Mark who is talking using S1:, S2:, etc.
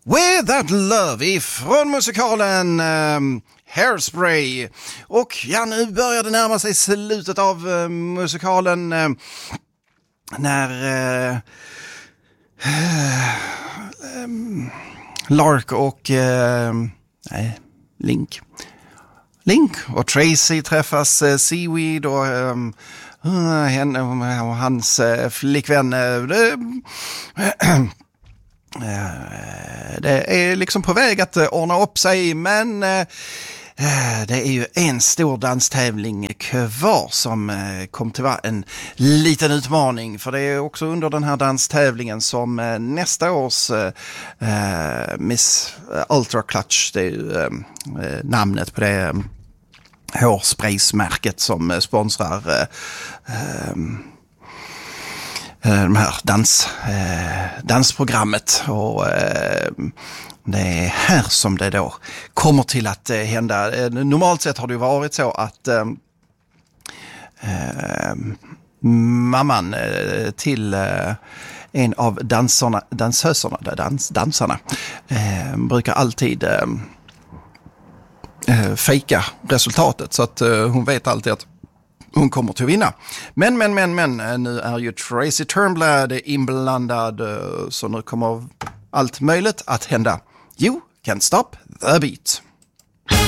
S1: With That Love ifrån musikalen Hairspray. Och ja, nu börjar det närma sig slutet av musikalen när Lark och Link och Tracy träffas, Seaweed och henne och hans flickvän. Det är liksom på väg att ordna upp sig, men det är ju en stor danstävling kvar som kom till vara en liten utmaning, för det är också under den här danstävlingen som nästa års Miss Ultra Clutch, det är ju namnet på det hårspraysmärket som sponsrar de här dansprogrammet, och det är här som det då kommer till att hända. Normalt sett har det ju varit så att mamman till en av dansarna brukar alltid fejka resultatet, så att hon vet alltid att hon kommer till att vinna. Men nu är ju Tracy Turnblad inblandad, så nu kommer allt möjligt att hända. You can't stop the beat.